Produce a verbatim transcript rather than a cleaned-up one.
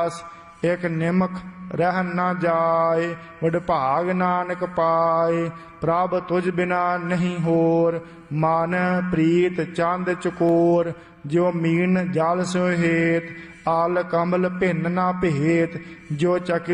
रास। एक निमक रह न जाए, वडभाग नानक पाए। प्रभ तुझ बिना नहीं होर, मन प्रीत चंद चकोर। जो मीन जल सो हेत, आल कमल भिन्न न भेत। जो चकित